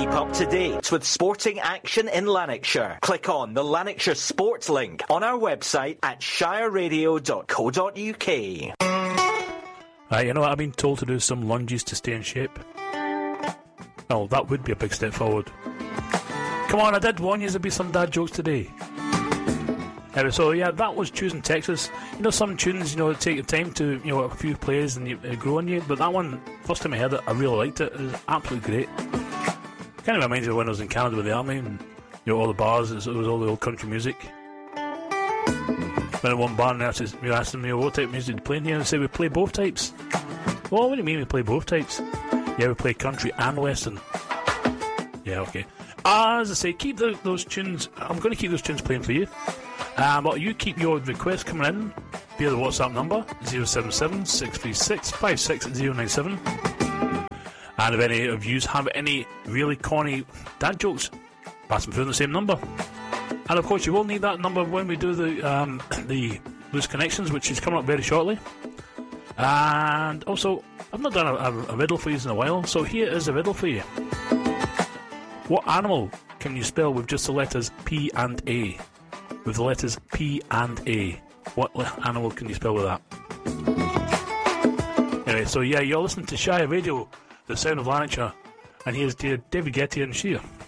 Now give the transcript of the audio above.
up to date with sporting action in Lanarkshire. Click on the Lanarkshire Sports link on our website at shireradio.co.uk. You know what, I've been told to do some lunges to stay in shape. Well, that would be a big step forward. Come on, I did warn you there'd be some dad jokes today. Anyway, so yeah, that was Choosing Texas. You know, some tunes, take your time to, a few plays and they grow on you. But that one, first time I heard it, I really liked it. It was absolutely great. Kind of reminds me of when I was in Canada with the army and, all the bars, it was all the old country music. When I won bar nurses, you're asking me what type of music to play in here, and I say we play both types. Well, what do you mean we play both types? Yeah, we play country and western. Yeah, okay. As I say, keep those tunes. I'm going to keep those tunes playing for you. But you keep your requests coming in via the WhatsApp number 077 636 56097. And if any of you have any really corny dad jokes, pass them through the same number. And of course, you will need that number when we do the Loose Connections, which is coming up very shortly. And also, I've not done a riddle for you in a while, so here is a riddle for you. What animal can you spell with just the letters P and A? With the letters P and A. What animal can you spell with that? Anyway, so yeah, you're listening to Shire Radio, the sound of Lanarkshire, and here's dear David Guetta and Sheer.